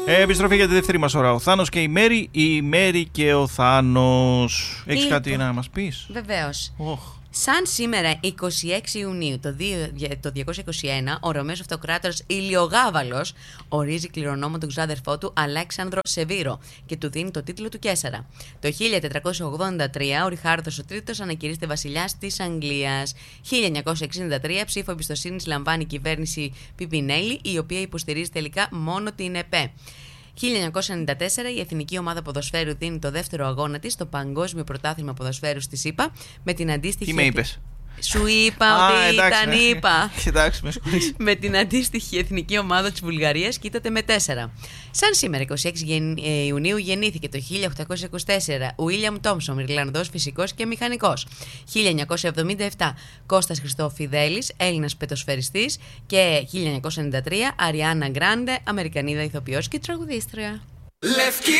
Επιστροφή για τη δεύτερη μας ώρα. Ο Θάνος και η Μέρη, η Μέρη και ο Θάνος. Έχεις κάτι να μας πεις? Βεβαίως. Σαν σήμερα, 26 Ιουνίου το 221, ο Ρωμαίος Αυτοκράτορας Ηλιογάβαλος ορίζει κληρονόμο τον ξάδερφό του Αλέξανδρο Σεβύρο και του δίνει το τίτλο του Καίσαρα. Το 1483, ο Ριχάρδος ο Τρίτος ανακηρύσσεται βασιλιάς της Αγγλίας. 1963, ψήφο εμπιστοσύνης λαμβάνει η κυβέρνηση Πιπινέλη, η οποία υποστηρίζει τελικά μόνο την ΕΠΕ. 1994, η Εθνική Ομάδα Ποδοσφαίρου δίνει το δεύτερο αγώνα της στο Παγκόσμιο Πρωτάθλημα Ποδοσφαίρου στη ΣΥΠΑ με την αντίστοιχη. Τι με είπες? Σου είπα ότι ήταν είπα. Εντάξει, με συγχωρείς. Με την αντίστοιχη Εθνική Ομάδα της Βουλγαρίας κοίταται με 4. Σαν σήμερα, 26 Ιουνίου, γεννήθηκε το 1824 ο Βίλιαμ Τόμψον, Ιρλανδός φυσικός και μηχανικός. 1977, Κώστας Χριστοφιδέλης, Έλληνας πετοσφαιριστής. Και 1993, Αριάννα Γκράντε, Αμερικανίδα ηθοποιός και τραγουδίστρια.